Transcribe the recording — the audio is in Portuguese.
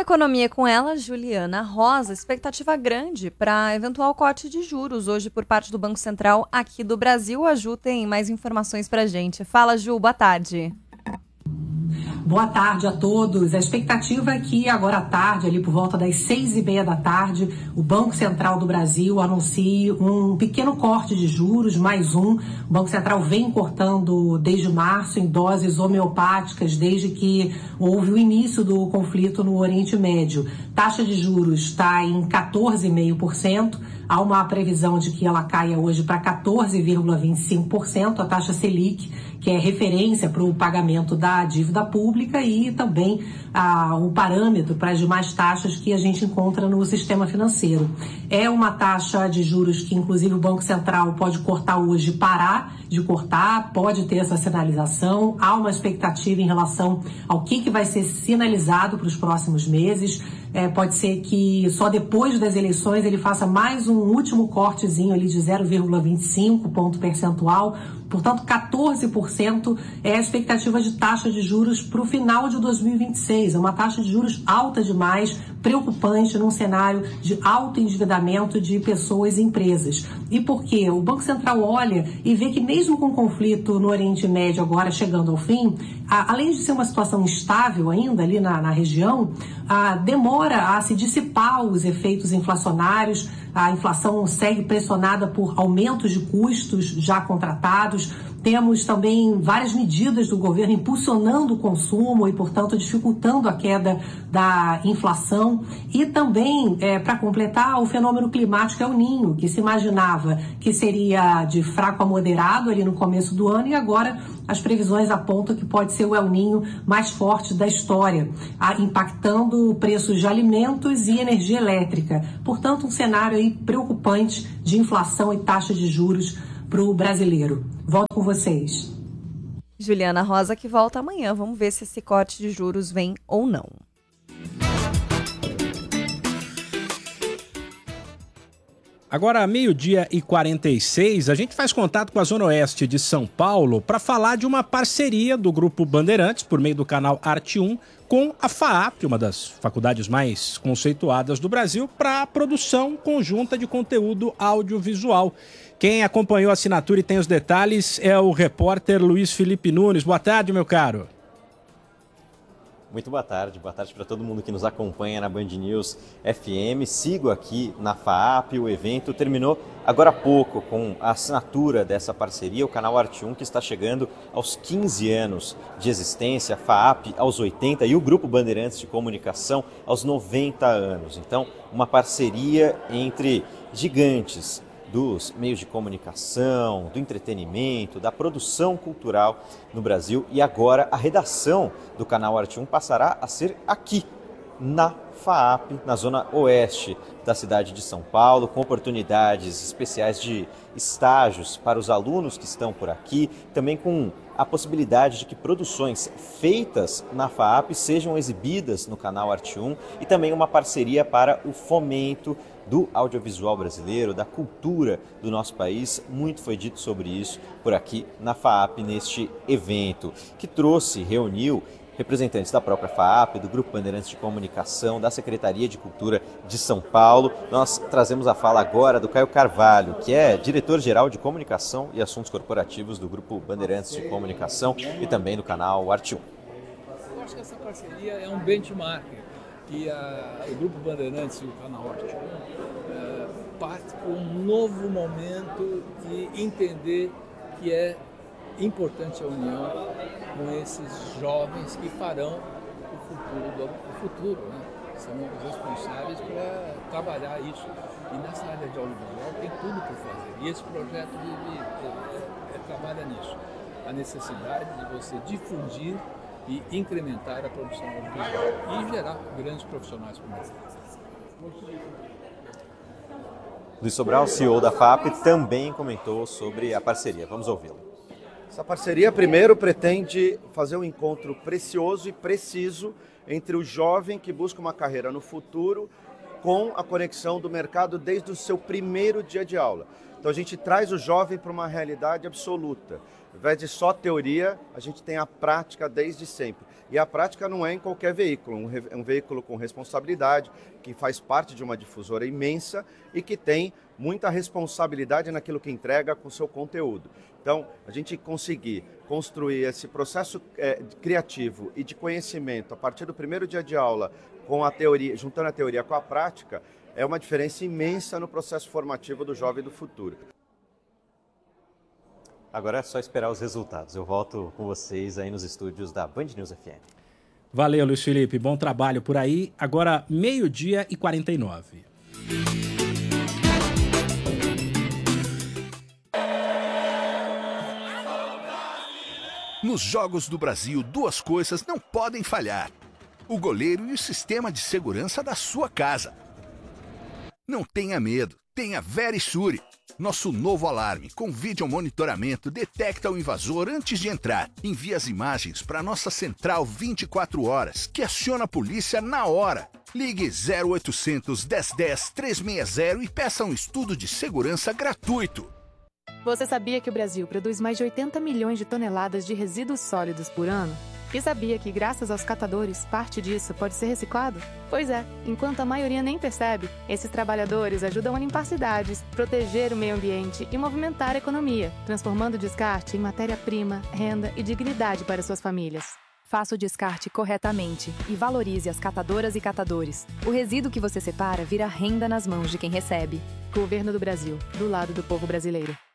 economia com ela, Juliana Rosa, expectativa grande para eventual corte de juros hoje por parte do Banco Central aqui do Brasil. A Ju tem mais informações para a gente. Fala, Ju, boa tarde. Boa tarde a todos. A expectativa é que agora à tarde, ali por volta das 6h30 da tarde, o Banco Central do Brasil anuncie um pequeno corte de juros, mais um. O Banco Central vem cortando desde março em doses homeopáticas, desde que houve o início do conflito no Oriente Médio. Taxa de juros está em 14,5%. Há uma previsão de que ela caia hoje para 14,25%, a taxa Selic, que é referência para o pagamento da dívida pública e também o parâmetro para as demais taxas que a gente encontra no sistema financeiro. É uma taxa de juros que, inclusive, o Banco Central pode cortar hoje, parar de cortar, pode ter essa sinalização. Há uma expectativa em relação ao que vai ser sinalizado para os próximos meses. Pode ser que só depois das eleições ele faça mais um último cortezinho ali de 0,25 ponto percentual. Portanto, 14% é a expectativa de taxa de juros para o final de 2026. É uma taxa de juros alta demais, preocupante num cenário de alto endividamento de pessoas e empresas. E por quê? O Banco Central olha e vê que mesmo com o conflito no Oriente Médio agora chegando ao fim, além de ser uma situação instável ainda ali na região, demora a se dissipar os efeitos inflacionários. A inflação segue pressionada por aumentos de custos já contratados. Temos também várias medidas do governo impulsionando o consumo e, portanto, dificultando a queda da inflação. E também, para completar, o fenômeno climático El Niño, que se imaginava que seria de fraco a moderado ali no começo do ano, e agora as previsões apontam que pode ser o El Niño mais forte da história, impactando preços de alimentos e energia elétrica. Portanto, um cenário aí preocupante de inflação e taxa de juros para o brasileiro. Volto com vocês. Juliana Rosa, que volta amanhã. Vamos ver se esse corte de juros vem ou não. Agora, 12h46, a gente faz contato com a Zona Oeste de São Paulo para falar de uma parceria do Grupo Bandeirantes, por meio do canal Arte 1, com a FAAP, uma das faculdades mais conceituadas do Brasil, para a produção conjunta de conteúdo audiovisual. Quem acompanhou a assinatura e tem os detalhes é o repórter Luiz Felipe Nunes. Boa tarde, meu caro. Muito boa tarde para todo mundo que nos acompanha na Band News FM. Sigo aqui na FAAP, o evento terminou agora há pouco com a assinatura dessa parceria, o canal Arte 1, que está chegando aos 15 anos de existência, a FAAP aos 80 e o Grupo Bandeirantes de Comunicação aos 90 anos. Então, uma parceria entre gigantes dos meios de comunicação, do entretenimento, da produção cultural no Brasil. E agora a redação do canal Arte 1 passará a ser aqui, na FAAP, na zona oeste da cidade de São Paulo, com oportunidades especiais de estágios para os alunos que estão por aqui, também com a possibilidade de que produções feitas na FAAP sejam exibidas no canal Arte 1 e também uma parceria para o fomento do audiovisual brasileiro, da cultura do nosso país. Muito foi dito sobre isso por aqui na FAAP, neste evento, que reuniu representantes da própria FAAP, do Grupo Bandeirantes de Comunicação, da Secretaria de Cultura de São Paulo. Nós trazemos a fala agora do Caio Carvalho, que é diretor-geral de Comunicação e Assuntos Corporativos do Grupo Bandeirantes de Comunicação e também do canal Arte 1. Eu acho que essa parceria é um benchmark e o Grupo Bandeirantes e o canal Arte 1 parte com um novo momento de entender que é importante a união com esses jovens que farão o futuro, né? São os responsáveis para trabalhar isso. E nessa área de audiovisual tem tudo para fazer. E esse projeto trabalha nisso. A necessidade de você difundir e incrementar a produção audiovisual e gerar grandes profissionais como esse. Luiz Sobral, CEO da FAAP, também comentou sobre a parceria. Vamos ouvi-lo. Essa parceria, primeiro, pretende fazer um encontro precioso e preciso entre o jovem que busca uma carreira no futuro com a conexão do mercado desde o seu primeiro dia de aula. Então, Então a gente traz o jovem para uma realidade absoluta. Ao invés de só teoria, a gente tem a prática desde sempre. E a prática não é em qualquer veículo, é um veículo com responsabilidade, que faz parte de uma difusora imensa e que tem muita responsabilidade naquilo que entrega com seu conteúdo. Então, a gente conseguir construir esse processo criativo e de conhecimento a partir do primeiro dia de aula, com a teoria, juntando a teoria com a prática, é uma diferença imensa no processo formativo do jovem do futuro. Agora é só esperar os resultados. Eu volto com vocês aí nos estúdios da Band News FM. Valeu, Luiz Felipe. Bom trabalho por aí. Agora, 12h49. Nos Jogos do Brasil, duas coisas não podem falhar: o goleiro e o sistema de segurança da sua casa. Não tenha medo, tenha Verisure. Nosso novo alarme com vídeo monitoramento detecta o invasor antes de entrar. Envia as imagens para nossa central 24 horas, que aciona a polícia na hora. Ligue 0800 1010 360 e peça um estudo de segurança gratuito. Você sabia que o Brasil produz mais de 80 milhões de toneladas de resíduos sólidos por ano? E sabia que, graças aos catadores, parte disso pode ser reciclado? Pois é, enquanto a maioria nem percebe, esses trabalhadores ajudam a limpar cidades, proteger o meio ambiente e movimentar a economia, transformando o descarte em matéria-prima, renda e dignidade para suas famílias. Faça o descarte corretamente e valorize as catadoras e catadores. O resíduo que você separa vira renda nas mãos de quem recebe. Governo do Brasil, do lado do povo brasileiro.